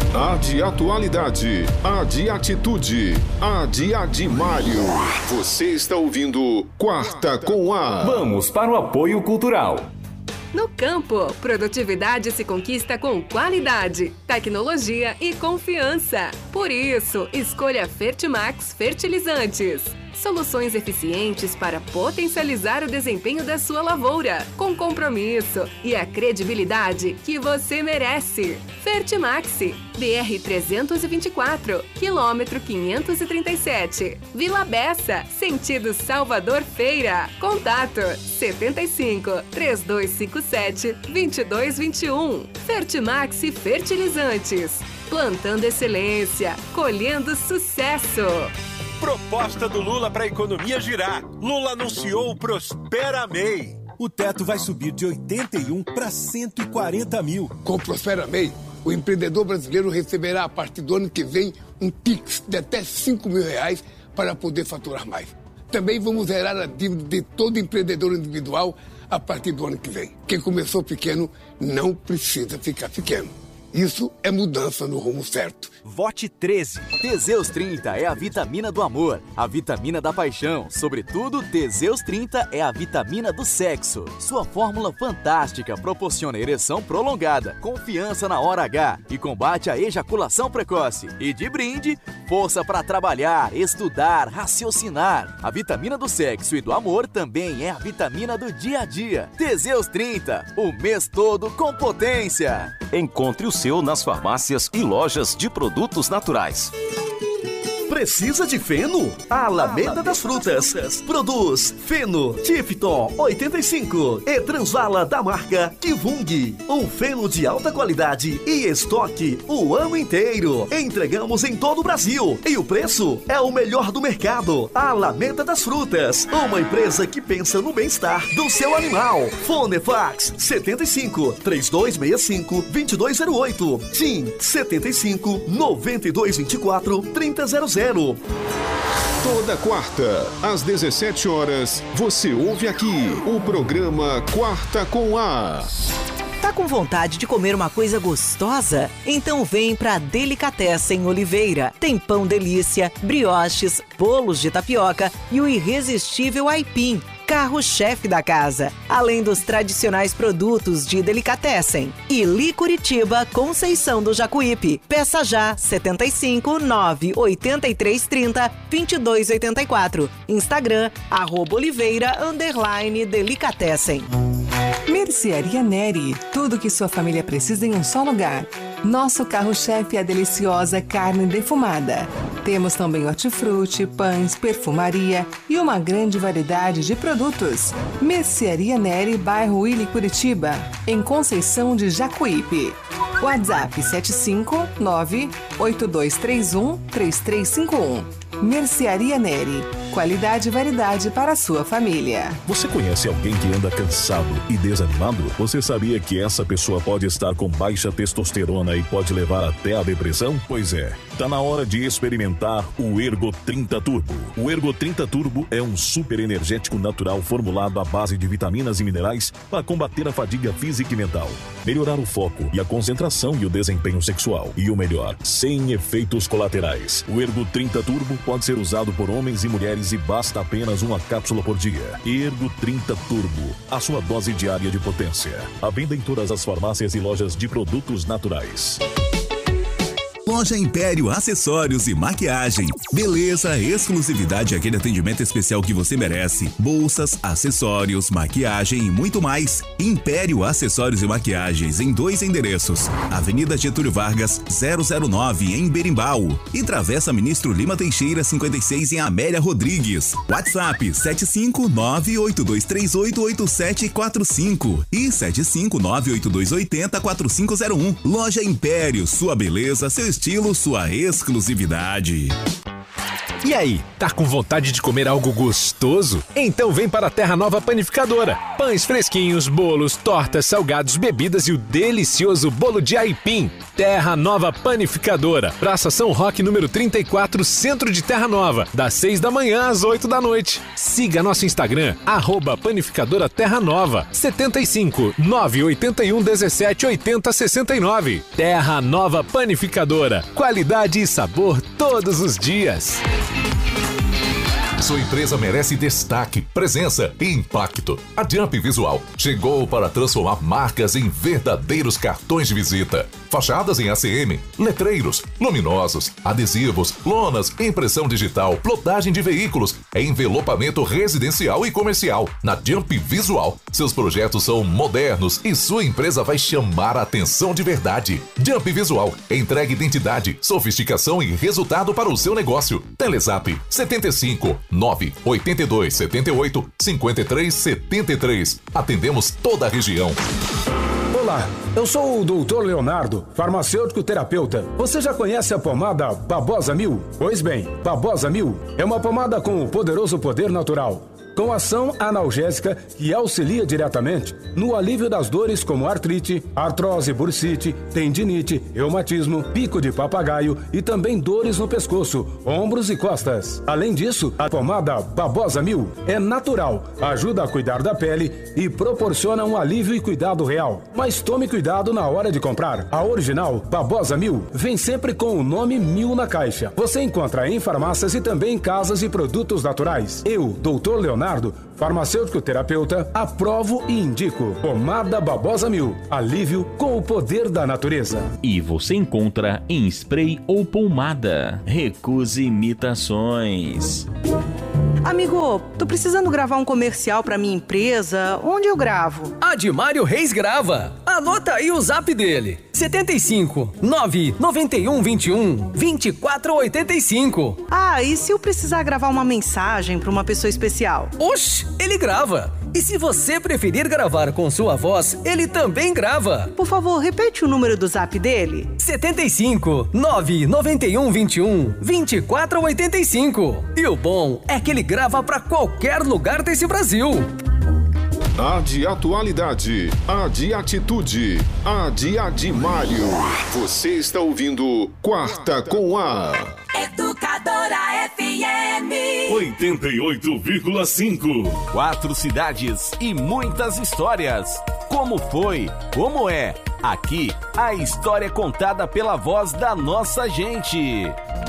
A de atualidade, a de atitude, a de Adimário. Você está ouvindo Quarta com A. Vamos para o apoio cultural. No campo, produtividade se conquista com qualidade, tecnologia e confiança. Por isso, escolha Fertimax Fertilizantes. Soluções eficientes para potencializar o desempenho da sua lavoura, com compromisso e a credibilidade que você merece. Fertimax, BR-324, quilômetro 537, Vila Bessa, sentido Salvador Feira. Contato 75 3257 2221. Fertimax Fertilizantes. Plantando excelência, colhendo sucesso. Proposta do Lula para a economia girar. Lula anunciou o Prospera MEI. O teto vai subir de 81 para 140 mil. Com o Prospera MEI, o empreendedor brasileiro receberá a partir do ano que vem um Pix de até R$5.000 para poder faturar mais. Também vamos zerar a dívida de todo empreendedor individual a partir do ano que vem. Quem começou pequeno não precisa ficar pequeno. Isso é mudança no rumo certo. Vote 13. Teseus 30 é a vitamina do amor, a vitamina da paixão. Sobretudo, Teseus 30 é a vitamina do sexo. Sua fórmula fantástica proporciona ereção prolongada, confiança na hora H e combate a ejaculação precoce. E de brinde, força para trabalhar, estudar, raciocinar. A vitamina do sexo e do amor também é a vitamina do dia a dia. Teseus 30, o mês todo com potência. Encontre o seu nas farmácias e lojas de produtos naturais. Precisa de feno? A Alameda das Frutas produz Feno Tifton 85 e Transvala da marca Kivung. Um feno de alta qualidade e estoque o ano inteiro. Entregamos em todo o Brasil e o preço é o melhor do mercado. A Alameda das Frutas, uma empresa que pensa no bem-estar do seu animal. Fonefax 75 3265 2208. TIM 75 9224 3000. Toda quarta, às 17 horas, você ouve aqui o programa Quarta com A. Tá com vontade de comer uma coisa gostosa? Então vem pra Delicatessen Oliveira. Tem pão delícia, brioches, bolos de tapioca e o irresistível aipim, carro-chefe da casa, além dos tradicionais produtos de Delicatessen. Ili Curitiba, Conceição do Jacuípe. Peça já 75 98330 2284. Instagram @Oliveira_Delicatessen. Mercearia Neri, tudo que sua família precisa em um só lugar. Nosso carro-chefe é a deliciosa carne defumada. Temos também hortifruti, pães, perfumaria e uma grande variedade de produtos. Mercearia Neri, bairro Ili Curitiba, em Conceição de Jacuípe. WhatsApp 759-8231-3351. Mercearia Neri. Qualidade e variedade para a sua família. Você conhece alguém que anda cansado e desanimado? Você sabia que essa pessoa pode estar com baixa testosterona e pode levar até a depressão? Pois é, tá na hora de experimentar o Ergo 30 Turbo. O Ergo 30 Turbo é um super energético natural formulado à base de vitaminas e minerais para combater a fadiga física e mental, melhorar o foco e a concentração e o desempenho sexual. E o melhor, sem efeitos colaterais. O Ergo 30 Turbo pode ser usado por homens e mulheres e basta apenas uma cápsula por dia. Ergo 30 Turbo, a sua dose diária de potência. À venda em todas as farmácias e lojas de produtos naturais. Loja Império Acessórios e Maquiagem. Beleza, exclusividade e aquele atendimento especial que você merece. Bolsas, acessórios, maquiagem e muito mais. Império Acessórios e Maquiagens em 2 endereços. Avenida Getúlio Vargas, 009 em Berimbau. E Travessa Ministro Lima Teixeira, 56 em Amélia Rodrigues. WhatsApp 75982388745 e 75982804501. Loja Império, sua beleza, seu estilo, sua exclusividade. E aí, tá com vontade de comer algo gostoso? Então vem para a Terra Nova Panificadora. Pães fresquinhos, bolos, tortas, salgados, bebidas e o delicioso bolo de aipim. Terra Nova Panificadora. Praça São Roque, número 34, Centro de Terra Nova. Das 6 da manhã às 8 da noite. Siga nosso Instagram, @Panificadora Terra Nova. 75 981 17 80 69. Terra Nova Panificadora. Qualidade e sabor todos os dias. Sua empresa merece destaque, presença e impacto. A Jump Visual chegou para transformar marcas em verdadeiros cartões de visita. Fachadas em ACM, letreiros, luminosos, adesivos, lonas, impressão digital, plotagem de veículos, envelopamento residencial e comercial. Na Jump Visual, seus projetos são modernos e sua empresa vai chamar a atenção de verdade. Jump Visual entrega identidade, sofisticação e resultado para o seu negócio. Telezap 75 982 78 53 73. Atendemos toda a região. Olá, eu sou o Dr. Leonardo, farmacêutico terapeuta. Você já conhece a pomada Babosa 1000? Pois bem, Babosa 1000 é uma pomada com o poderoso poder natural, com ação analgésica que auxilia diretamente no alívio das dores como artrite, artrose, bursite, tendinite, reumatismo, pico de papagaio e também dores no pescoço, ombros e costas. Além disso, a pomada Babosa 1000 é natural, ajuda a cuidar da pele e proporciona um alívio e cuidado real. Mas tome cuidado na hora de comprar. A original Babosa 1000 vem sempre com o nome 1000 na caixa. Você encontra em farmácias e também em casas de produtos naturais. Eu, Dr. Leonardo, farmacêutico terapeuta, aprovo e indico pomada Babosa 1000, alívio com o poder da natureza. E você encontra em spray ou pomada. Recuse imitações. Amigo, tô precisando gravar um comercial pra minha empresa. Onde eu gravo? A Dimário Reis grava. Anota aí o zap dele. 75 991 21 24 85. Ah, e se eu precisar gravar uma mensagem pra uma pessoa especial? Oxi, ele grava. E se você preferir gravar com sua voz, ele também grava. Por favor, repete o número do zap dele. 75 991 21 24 85. E o bom é que ele grava pra qualquer lugar desse Brasil. A de atualidade, a de atitude, a de Adimário. Você está ouvindo Quarta com A. Educadora FM 88,5. 4 cidades e muitas histórias. Como foi? Como é? Aqui, a história é contada pela voz da nossa gente.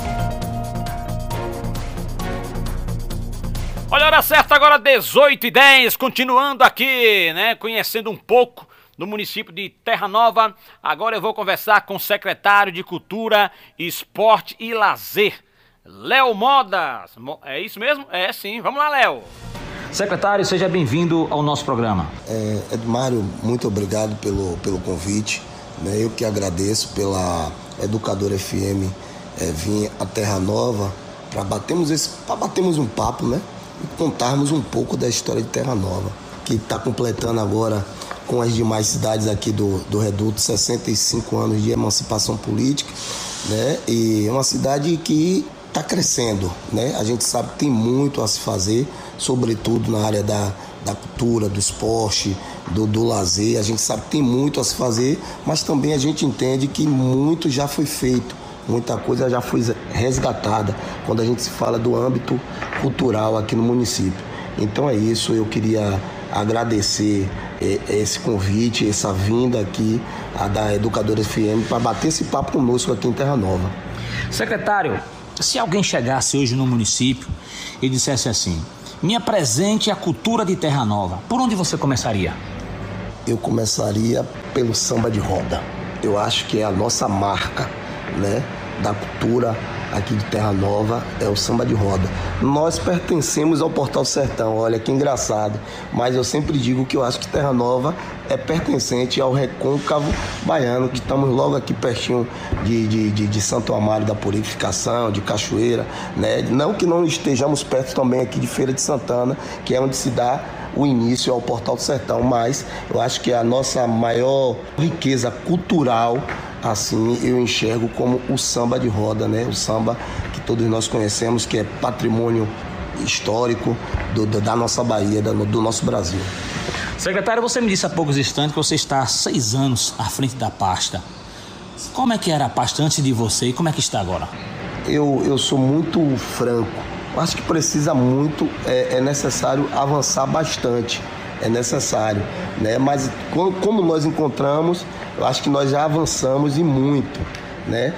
Olha a hora certa agora, 18h10, continuando aqui, né, conhecendo um pouco do município de Terra Nova. Agora eu vou conversar com o secretário de Cultura, Esporte e Lazer, Léo Modas. É isso mesmo? É sim, vamos lá, Léo. Secretário, seja bem-vindo ao nosso programa. Edmário, muito obrigado pelo convite, né? Eu que agradeço pela Educadora FM vir a Terra Nova para batermos um papo, né? E contarmos um pouco da história de Terra Nova, que está completando agora com as demais cidades aqui do Reduto 65 anos de emancipação política, né? E é uma cidade que está crescendo, né? A gente sabe que tem muito a se fazer, sobretudo na área da cultura, do esporte, do lazer. A gente sabe que tem muito a se fazer, mas também a gente entende que muito já foi feito. Muita coisa já foi resgatada quando a gente se fala do âmbito cultural aqui no município. Então é isso, eu queria agradecer esse convite, essa vinda aqui da Educadora FM para bater esse papo conosco aqui em Terra Nova. Secretário, se alguém chegasse hoje no município e dissesse assim: me apresente a cultura de Terra Nova, por onde você começaria? Eu começaria pelo samba de roda. Eu acho que é a nossa marca, né, da cultura aqui de Terra Nova, é o samba de roda. Nós pertencemos ao Portal Sertão, olha que engraçado, mas eu sempre digo que eu acho que Terra Nova é pertencente ao Recôncavo Baiano, que estamos logo aqui pertinho de Santo Amaro da Purificação, de Cachoeira, né? Não que não estejamos perto também aqui de Feira de Santana, que é onde se dá o início ao Portal do Sertão, mas eu acho que a nossa maior riqueza cultural, assim, eu enxergo como o samba de roda, né? O samba que todos nós conhecemos, que é patrimônio histórico da nossa Bahia, do nosso Brasil. Secretário, você me disse há poucos instantes que você está há 6 anos à frente da pasta. Como é que era a pasta antes de você e como é que está agora? Eu sou muito franco. Acho que precisa muito, é necessário avançar bastante, é necessário, né? Mas como nós encontramos, eu acho que nós já avançamos e muito, né?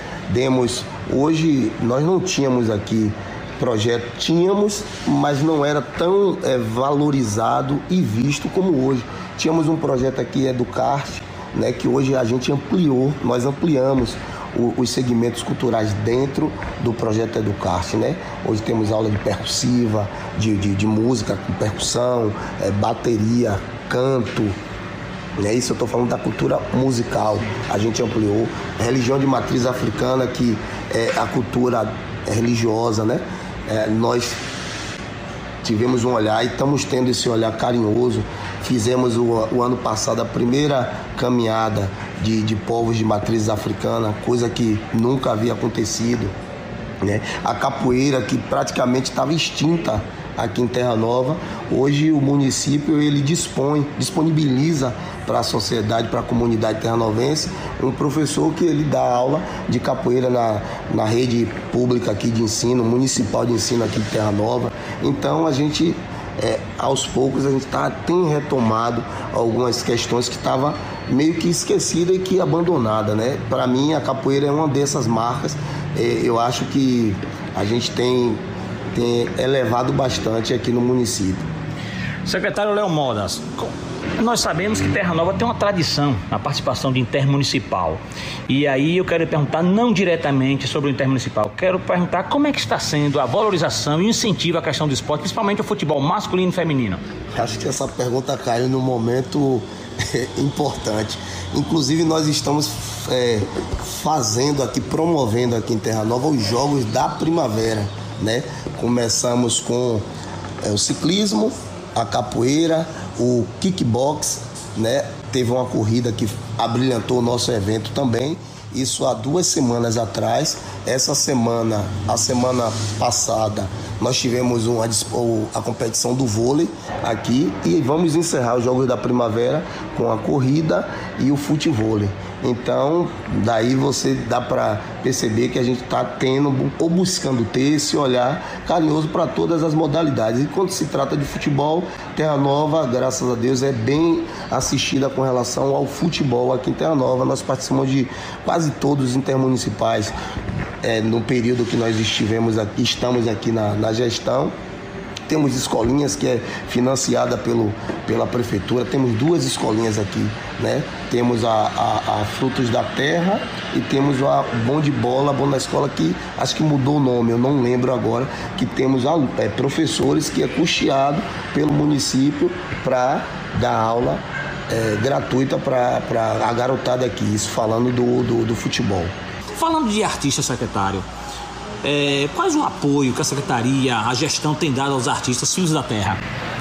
Hoje nós não tínhamos aqui projeto, tínhamos, mas não era tão valorizado e visto como hoje. Tínhamos um projeto aqui, Educarte, né? Que hoje a gente nós ampliamos os segmentos culturais dentro do projeto Educarte, né? Hoje temos aula de percussiva, de música com percussão, bateria, canto, né? Isso eu estou falando da cultura musical. A gente ampliou. Religião de matriz africana, que é a cultura religiosa, né? Nós tivemos um olhar e estamos tendo esse olhar carinhoso. Fizemos o ano passado a primeira caminhada de povos de matriz africana, coisa que nunca havia acontecido, né? A capoeira, que praticamente estava extinta aqui em Terra Nova, hoje o município ele disponibiliza para a sociedade, para a comunidade terranovense, um professor que ele dá aula de capoeira na rede pública aqui de ensino, municipal de ensino aqui de Terra Nova. Então a gente, aos poucos, a gente tem retomado algumas questões que estavam meio que esquecida e que abandonada, né? Para mim, a capoeira é uma dessas marcas. Eu acho que a gente tem elevado bastante aqui no município. Secretário Léo Modas, nós sabemos que Terra Nova tem uma tradição na participação de intermunicipal. E aí eu quero perguntar, não diretamente sobre o intermunicipal, quero perguntar como é que está sendo a valorização e o incentivo à questão do esporte, principalmente o futebol masculino e feminino. Acho que essa pergunta caiu num momento importante. Inclusive nós estamos promovendo aqui em Terra Nova os Jogos da Primavera, né? Começamos com o ciclismo, a capoeira, o kickbox, né? Teve uma corrida que abrilhantou o nosso evento também. Isso há 2 semanas atrás. A semana passada, nós tivemos a competição do vôlei aqui e vamos encerrar os Jogos da Primavera com a corrida e o futevôlei. Então, daí você dá para perceber que a gente está buscando ter esse olhar carinhoso para todas as modalidades. E quando se trata de futebol, Terra Nova, graças a Deus, é bem assistida com relação ao futebol aqui em Terra Nova. Nós participamos de quase todos os intermunicipais no período que nós estamos aqui na gestão. Temos escolinhas que é financiada pela prefeitura, temos 2 escolinhas aqui, né? Temos a Frutos da Terra e temos a Bom de Bola, Bom da Escola, que acho que mudou o nome, eu não lembro agora, que temos professores que é custeado pelo município para dar aula gratuita para a garotada aqui, isso falando do futebol. Falando de artista, secretário, quais o apoio que a secretaria, a gestão tem dado aos artistas filhos da terra?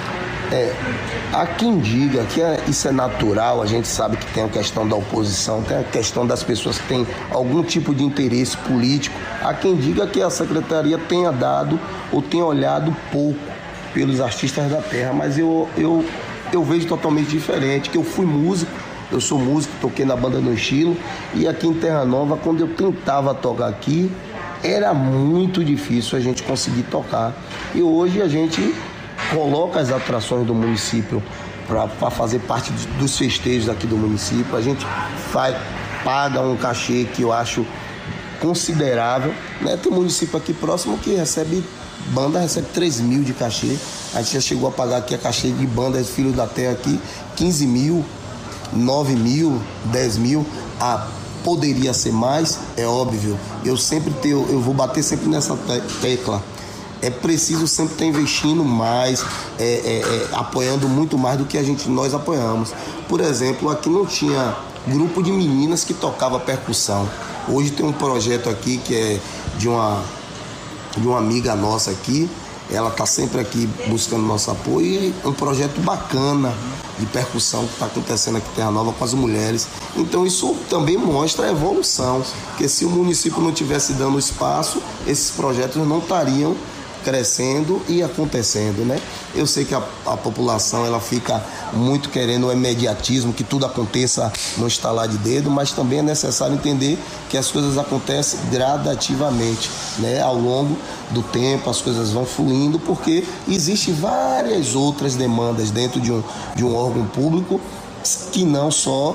Há quem diga que isso é natural, a gente sabe que tem a questão da oposição, tem a questão das pessoas que têm algum tipo de interesse político. Há quem diga que a secretaria tenha dado ou tenha olhado pouco pelos artistas da terra, mas eu vejo totalmente diferente, que eu fui músico, eu sou músico, toquei na banda No Estilo, e aqui em Terra Nova, quando eu tentava tocar aqui, era muito difícil a gente conseguir tocar. E hoje a gente coloca as atrações do município para fazer parte dos festejos aqui do município. A gente paga um cachê que eu acho considerável, né? Tem município aqui próximo que recebe 3 mil de cachê. A gente já chegou a pagar aqui a cachê de banda Filhos da Terra aqui, 15 mil, 9 mil, 10 mil. Poderia ser mais, é óbvio. Eu vou bater sempre nessa tecla. É preciso sempre estar investindo mais, apoiando muito mais do que nós apoiamos. Por exemplo, aqui não tinha grupo de meninas que tocava percussão. Hoje tem um projeto aqui que é de uma amiga nossa aqui. Ela está sempre aqui buscando nosso apoio. E um projeto bacana, de percussão que está acontecendo aqui em Terra Nova com as mulheres. Então isso também mostra a evolução, porque se o município não tivesse dando espaço, esses projetos não estariam crescendo e acontecendo, né? Eu sei que a população ela fica muito querendo o imediatismo, que tudo aconteça no estalar de dedo, mas também é necessário entender que as coisas acontecem gradativamente, né? Ao longo do tempo as coisas vão fluindo, porque existem várias outras demandas dentro de um órgão público que não só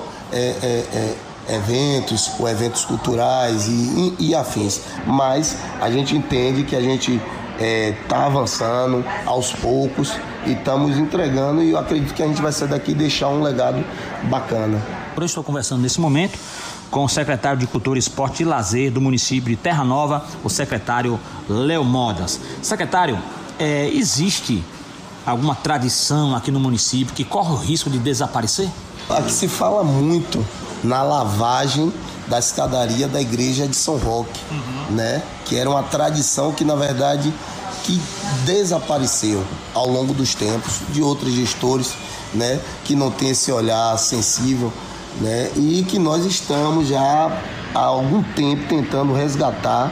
eventos ou eventos culturais e afins, mas a gente entende que a gente está avançando aos poucos e estamos entregando, e eu acredito que a gente vai sair daqui e deixar um legado bacana. Eu estou conversando nesse momento com o secretário de Cultura, Esporte e Lazer do município de Terra Nova, o secretário Léo Modas. Secretário, existe alguma tradição aqui no município que corre o risco de desaparecer? Aqui se fala muito na lavagem da escadaria da igreja de São Roque, né? Que era uma tradição que, na verdade, que desapareceu ao longo dos tempos, de outros gestores, né? Que não tem esse olhar sensível, né? E que nós estamos já há algum tempo tentando resgatar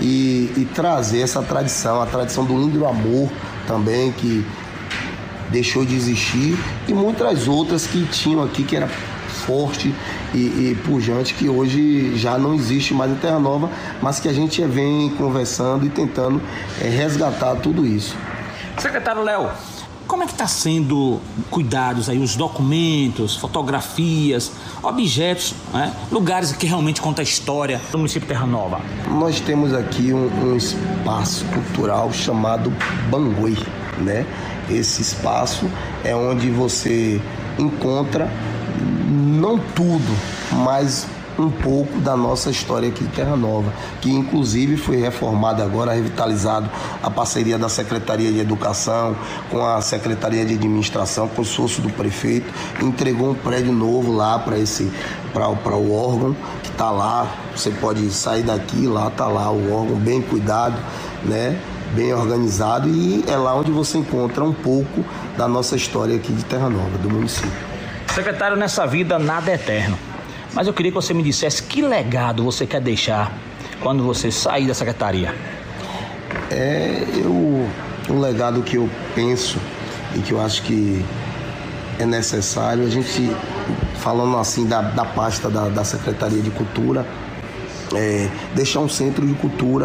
e trazer essa tradição, a tradição do Lindo Amor também, que deixou de existir, e muitas outras que tinham aqui, que era forte e pujante, que hoje já não existe mais em Terra Nova, mas que a gente vem conversando e tentando resgatar tudo isso. Secretário Léo, como é que está sendo cuidados aí os documentos, fotografias, objetos, né? Lugares que realmente contam a história do município de Terra Nova? Nós temos aqui um espaço cultural chamado Banguê, né? Esse espaço é onde você encontra não tudo, mas um pouco da nossa história aqui de Terra Nova, que inclusive foi reformada agora, revitalizado a parceria da Secretaria de Educação com a Secretaria de Administração, com o consórcio do prefeito, entregou um prédio novo lá para o órgão que está lá. Você pode sair daqui, lá está lá o órgão bem cuidado, né? Bem organizado, e é lá onde você encontra um pouco da nossa história aqui de Terra Nova, do município. Secretário, nessa vida nada é eterno, mas eu queria que você me dissesse que legado você quer deixar quando você sair da secretaria. Um legado que eu penso e que eu acho que é necessário, a gente, falando assim da pasta da Secretaria de Cultura, deixar um centro de cultura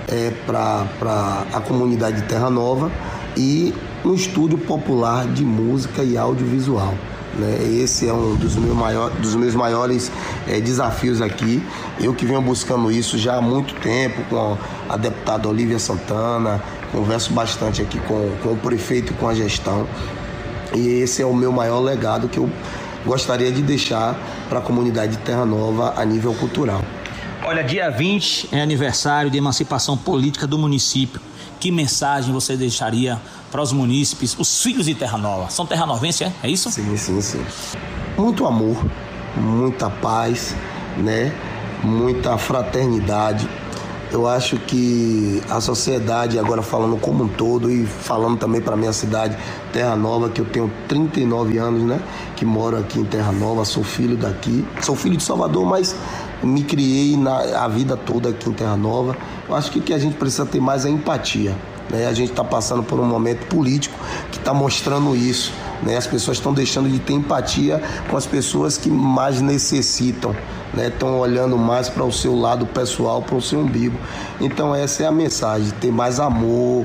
para a comunidade de Terra Nova e um estúdio popular de música e audiovisual, né? Esse é um dos meus maiores desafios aqui. Eu que venho buscando isso já há muito tempo com a deputada Olívia Santana, converso bastante aqui com o prefeito e com a gestão, e esse é o meu maior legado que eu gostaria de deixar para a comunidade de Terra Nova a nível cultural. Olha, dia 20 é aniversário de emancipação política do município. Que mensagem você deixaria para os munícipes, os filhos de Terra Nova? São terranovenses, é isso? Sim. Muito amor, muita paz, né? Muita fraternidade. Eu acho que a sociedade, agora falando como um todo e falando também para a minha cidade, Terra Nova, que eu tenho 39 anos, né? Que moro aqui em Terra Nova, sou filho daqui. Sou filho de Salvador, mas me criei a vida toda aqui em Terra Nova. Eu acho que o que a gente precisa ter mais é empatia, né? A gente está passando por um momento político que está mostrando isso, né? As pessoas estão deixando de ter empatia com as pessoas que mais necessitam, né? Estão olhando mais para o seu lado pessoal, para o seu umbigo. Então essa é a mensagem, ter mais amor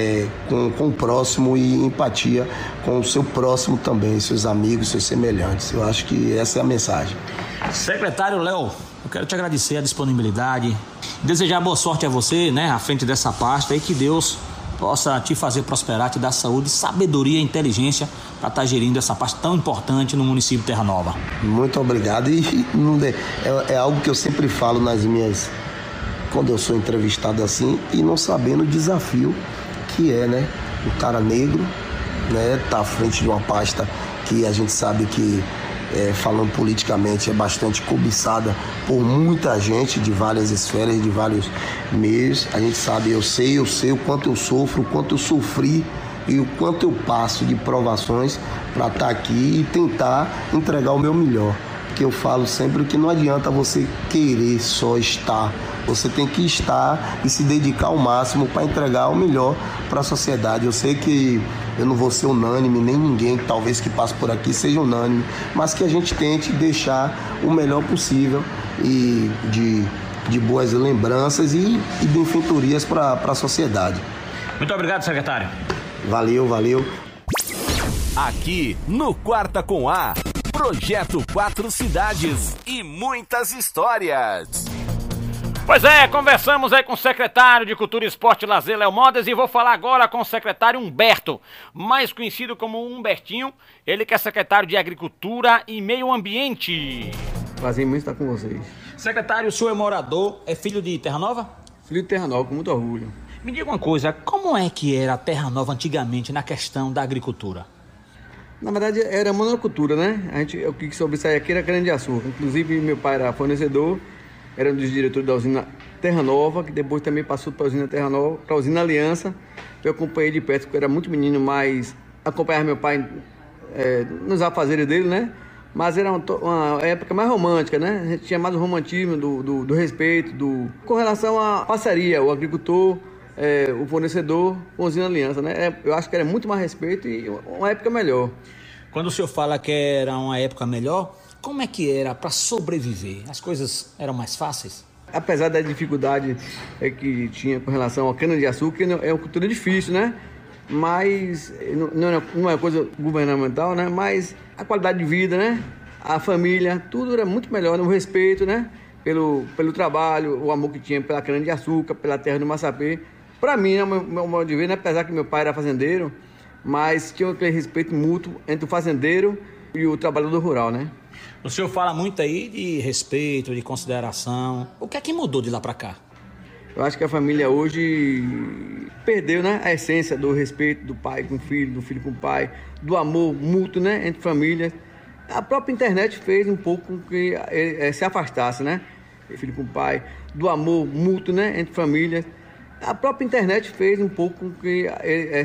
com o próximo e empatia com o seu próximo também, seus amigos, seus semelhantes. Eu acho que essa é a mensagem. Secretário Léo, eu quero te agradecer a disponibilidade, desejar boa sorte a você, né, à frente dessa pasta, e que Deus possa te fazer prosperar, te dar saúde, sabedoria e inteligência para estar gerindo essa pasta tão importante no município de Terra Nova. Muito obrigado. E é algo que eu sempre falo quando eu sou entrevistado assim, e não sabendo o desafio que é, né? O cara negro, né, tá à frente de uma pasta que a gente sabe que, falando politicamente, é bastante cobiçada por muita gente de várias esferas, de vários meios. A gente sabe, eu sei o quanto eu sofro, o quanto eu sofri e o quanto eu passo de provações para estar aqui e tentar entregar o meu melhor. Porque eu falo sempre que não adianta você querer só estar, você tem que estar e se dedicar ao máximo para entregar o melhor para a sociedade. Eu sei que eu não vou ser unânime, nem ninguém talvez que passe por aqui seja unânime, mas que a gente tente deixar o melhor possível e de boas lembranças e benfeitorias para a sociedade. Muito obrigado, secretário. Valeu. Aqui no Quarta com A, Projeto 4 Cidades e muitas histórias. Pois é, conversamos aí com o secretário de Cultura, Esporte e Lazer, Léo Modas, e vou falar agora com o secretário Humberto, mais conhecido como Humbertinho, ele que é secretário de Agricultura e Meio Ambiente. Prazer muito estar com vocês. Secretário, o senhor é morador, é filho de Terra Nova? Filho de Terra Nova, com muito orgulho. Me diga uma coisa, como é que era a Terra Nova antigamente na questão da agricultura? Na verdade, era monocultura, né? O que sobressaía aqui era cana-de-açúcar. Inclusive, meu pai era fornecedor, era um dos diretores da usina Terra Nova, que depois também passou para a usina Terra Nova, para a usina Aliança. Eu acompanhei de perto, porque eu era muito menino, mas acompanhava meu pai nos afazeres dele, né? Mas era uma época mais romântica, né? A gente tinha mais o romantismo do respeito, com relação à parceria, o agricultor, o fornecedor com a usina Aliança, né? Eu acho que era muito mais respeito e uma época melhor. Quando o senhor fala que era uma época melhor, como é que era para sobreviver? As coisas eram mais fáceis? Apesar da dificuldade que tinha com relação à cana-de-açúcar, é uma cultura difícil, né? Mas não é coisa governamental, né? Mas a qualidade de vida, né? A família, tudo era muito melhor, no respeito, né? Pelo trabalho, o amor que tinha pela cana-de-açúcar, pela terra do Massapê. Para mim, é o meu modo de ver, né? Apesar que meu pai era fazendeiro, mas tinha aquele respeito mútuo entre o fazendeiro e o trabalhador rural, né? O senhor fala muito aí de respeito, de consideração. O que é que mudou de lá para cá? Eu acho que a família hoje perdeu, né, a essência do respeito do pai com o filho, do filho com o pai, do amor mútuo, né, entre famílias. A própria internet fez um pouco com que se afastasse, né, filho com o pai, do amor mútuo, né, entre famílias. A própria internet fez um pouco com que